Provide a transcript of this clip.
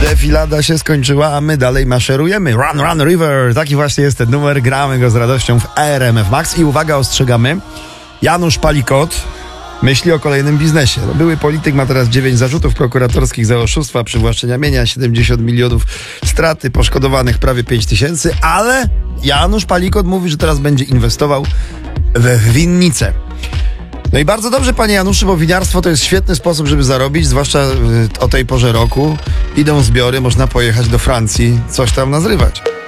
Defilada się skończyła, a my dalej maszerujemy. Run, run, river. Taki właśnie jest ten numer. Gramy go z radością w RMF Max. I uwaga, ostrzegamy. Janusz Palikot myśli o kolejnym biznesie. Były polityk ma teraz 9 zarzutów prokuratorskich za oszustwa, przywłaszczenia mienia, 70 milionów straty, poszkodowanych prawie 5 tysięcy, ale Janusz Palikot mówi, że teraz będzie inwestował we winnice. No i bardzo dobrze, panie Januszu, bo winiarstwo to jest świetny sposób, żeby zarobić, zwłaszcza o tej porze roku. Idą zbiory, można pojechać do Francji, coś tam nazrywać.